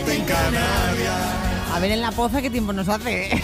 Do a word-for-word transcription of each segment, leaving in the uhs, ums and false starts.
suerte en Canarias. A ver en la Poza qué tiempo nos hace.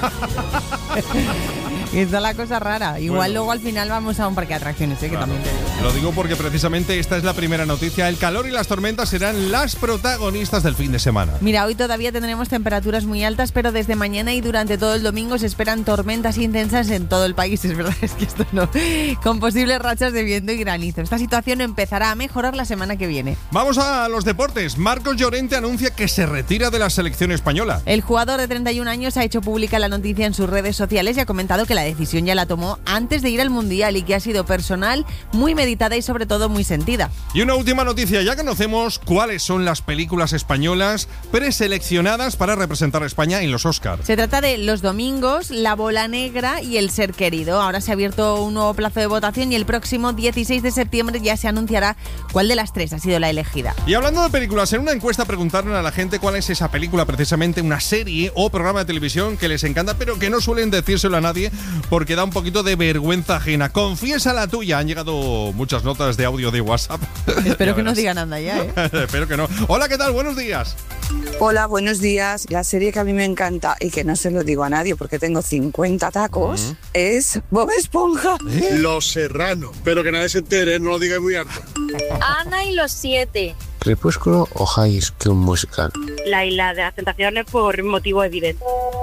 Está la cosa rara. Igual bueno. Luego al final vamos a un parque de atracciones, ¿eh? Claro. Que también te digo. Lo digo porque precisamente esta es la primera noticia. El calor y las tormentas serán las protagonistas del fin de semana. Mira, hoy todavía tendremos temperaturas muy altas, pero desde mañana y durante todo el domingo se esperan tormentas intensas en todo el país. Es verdad, es que esto no. Con posibles rachas de viento y granizo. Esta situación empezará a mejorar la semana que viene. Vamos a los deportes. Marcos Llorente anuncia que se retira de la selección española. El jugador de treinta y un años ha hecho pública la noticia en sus redes sociales y ha comentado que la decisión ya la tomó antes de ir al Mundial y que ha sido personal, muy meditada y sobre todo muy sentida. Y una última noticia, ya conocemos cuáles son las películas españolas preseleccionadas para representar a España en los Oscars. Se trata de Los Domingos, La Bola Negra y El Ser Querido. Ahora se ha abierto un nuevo plazo de votación y el próximo dieciséis de septiembre ya se anunciará cuál de las tres ha sido la elegida. Y hablando de películas, en una encuesta preguntaron a la gente cuál es esa película, precisamente una serie o programa de televisión que les encanta, pero que no suelen decírselo a nadie porque da un poquito de vergüenza ajena. Confiesa la tuya. Han llegado muchas notas de audio de WhatsApp. Espero que no digan nada ya, ¿eh? Espero que no. Hola, ¿qué tal? Buenos días. Hola, buenos días. La serie que a mí me encanta y que no se lo digo a nadie porque tengo cincuenta tacos uh-huh. es Bob Esponja. ¿Eh? Los Serrano. Pero que nadie se entere, no lo digáis muy alto. Ana y los siete. ¿Crepúsculo o High School Musical? La isla de las tentaciones por motivo evidente.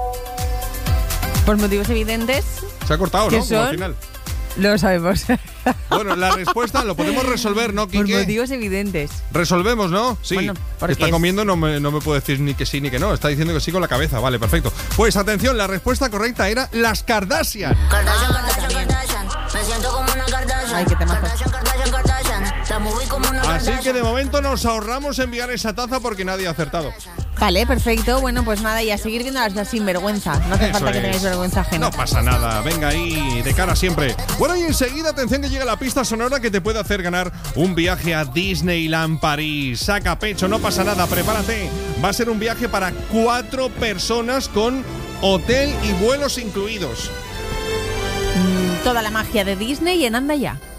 ¿Por motivos evidentes? Se ha cortado, ¿no? Como al final. Lo sabemos. Bueno, la respuesta lo podemos resolver, ¿no, Quique? Por motivos evidentes. Resolvemos, ¿no? Sí. Bueno, está comiendo, no me, no me puede decir ni que sí ni que no. Está diciendo que sí con la cabeza. Vale, perfecto. Pues atención, la respuesta correcta era las Kardashian. Kardashian, Kardashian, Kardashian. Me siento como una Kardashian. Ay, qué temazo. Kardashian, Kardashian, Kardashian. La moví como una Kardashian. Así que de momento nos ahorramos enviar esa taza porque nadie ha acertado. Vale, perfecto. Bueno, pues nada, y a seguir viendo las sin vergüenza. No hace Eso falta es. que tengáis vergüenza ajena. No pasa nada. Venga ahí, de cara siempre. Bueno, y enseguida, atención que llega la pista sonora que te puede hacer ganar un viaje a Disneyland París. Saca pecho, no pasa nada, prepárate. Va a ser un viaje para cuatro personas con hotel y vuelos incluidos. Mm, toda la magia de Disney en Anda Ya.